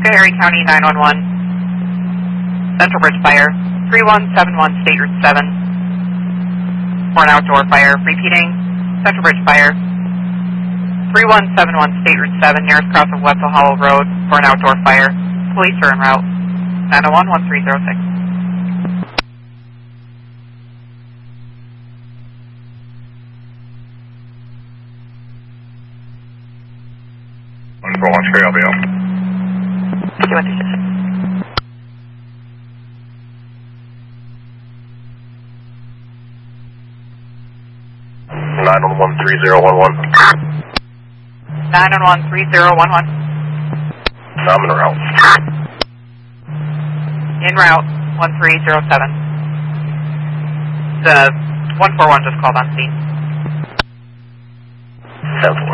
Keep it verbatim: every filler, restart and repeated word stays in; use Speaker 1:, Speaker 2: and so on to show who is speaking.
Speaker 1: Schoharie County nine one one. Central Bridge Fire. three one seven one State Route seven. For an outdoor fire. Repeating. Central Bridge Fire. three one seven one State Route seven, nearest cross of Wetzel Hollow Road for an outdoor fire. Police are en route. nine oh one, one three zero six.
Speaker 2: one four one three, I'll be out.
Speaker 1: two one three six.
Speaker 2: nine one one three zero one one.
Speaker 1: nine one one three zero one one.
Speaker 2: I'm en route.
Speaker 1: En route, one three zero seven. The one four one just called on scene.
Speaker 2: ten four.